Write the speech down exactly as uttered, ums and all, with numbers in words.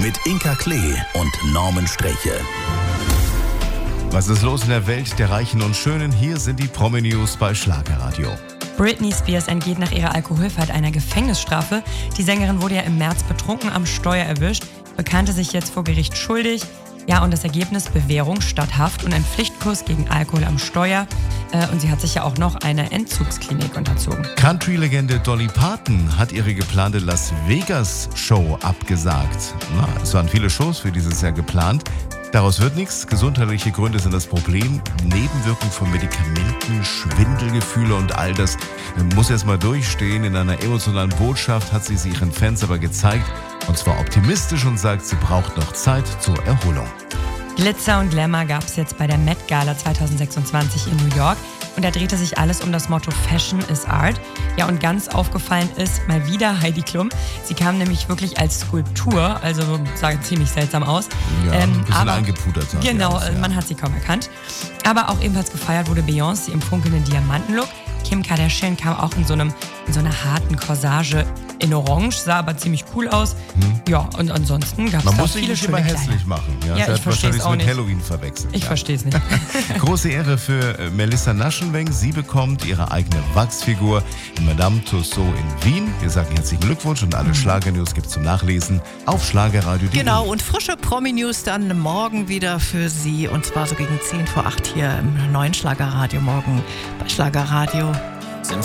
mit Inka Klee und Norman Streche. Was ist los in der Welt der Reichen und Schönen? Hier sind die Promi-News bei Schlagerradio. Britney Spears entgeht nach ihrer Alkoholfahrt einer Gefängnisstrafe. Die Sängerin wurde ja im März betrunken am Steuer erwischt, bekannte sich jetzt vor Gericht schuldig. Ja, und das Ergebnis: Bewährung statt Haft und ein Pflichtkurs gegen Alkohol am Steuer. Äh, und sie hat sich ja auch noch einer Entzugsklinik unterzogen. Country-Legende Dolly Parton hat ihre geplante Las Vegas-Show abgesagt. Na, es waren viele Shows für dieses Jahr geplant. Daraus wird nichts. Gesundheitliche Gründe sind das Problem. Nebenwirkungen von Medikamenten, Schwindelgefühle und all das muss erst mal durchstehen. In einer emotionalen Botschaft hat sie sie ihren Fans aber gezeigt. Und zwar optimistisch und sagt, sie braucht noch Zeit zur Erholung. Glitzer und Glamour gab es jetzt bei der Met Gala zwanzig sechsundzwanzig in New York. Und da drehte sich alles um das Motto Fashion is Art. Ja, und ganz aufgefallen ist mal wieder Heidi Klum. Sie kam nämlich wirklich als Skulptur, also sah ziemlich seltsam aus. Ja, ähm, ein bisschen aber, eingepudert. Genau, aus, ja. Man hat sie kaum erkannt. Aber auch ebenfalls gefeiert wurde Beyoncé im funkelnden Diamantenlook. Kim Kardashian kam auch in so, einem, in so einer harten Corsage in Orange, sah aber ziemlich cool aus. Hm. Ja, und ansonsten gab es Man da muss viele sich nicht schöne immer Kleider. hässlich machen. Ja, Ja, sie ich hat wahrscheinlich auch mit nicht. Halloween verwechselt. Ich ja. verstehe es nicht. Große Ehre für Melissa Naschenweng. Sie bekommt ihre eigene Wachsfigur in Madame Tussauds in Wien. Wir sagen herzlichen Glückwunsch und alle mhm. Schlager-News gibt es zum Nachlesen auf schlagerradio punkt de. Genau, und frische Promi-News dann morgen wieder für Sie. Und zwar so gegen zehn vor acht hier im neuen Schlagerradio morgen bei Schlagerradio.